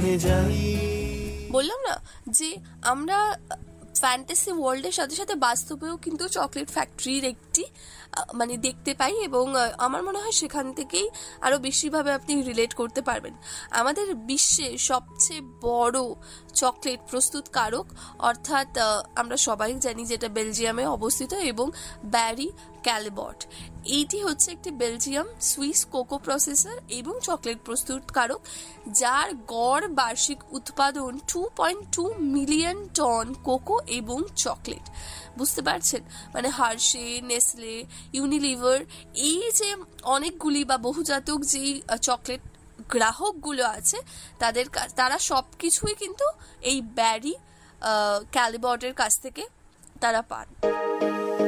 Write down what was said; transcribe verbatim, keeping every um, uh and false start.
নিয়ে যাই। বললাম না যে আমরা ফ্যান্টাসি ওয়ার্ল্ডের সাথে সাথে বাস্তবেও কিন্তু চকলেট ফ্যাক্টরির একটি মানে দেখতে পাই, এবং আমার মনে হয় সেখান থেকেই আরো বেশিভাবে আপনি রিলেট করতে পারবেন। আমাদের বিশ্বে সবচেয়ে বড় চকলেট প্রস্তুতকারক অর্থাৎ আমরা সবাই জানি যেটা বেলজিয়ামে অবস্থিত, এবং ব্যারি ক্যালিবট। এইটি হচ্ছে একটি বেলজিয়াম সুইস কোকো প্রসেসর এবং চকলেট প্রস্তুতকারক, যার গড় বার্ষিক উৎপাদন two point two million ton cocoa এবং চকলেট। বুঝতে পারছেন, মানে হার্শে, নেসলে, ইউনিলিভার, এই যে অনেকগুলি বা বহুজাতক যেই চকলেট গ্রাহকগুলো আছে তাদের তারা সবকিছুই কিন্তু এই ব্যারি ক্যালিবটের কাছ থেকে তারা পান।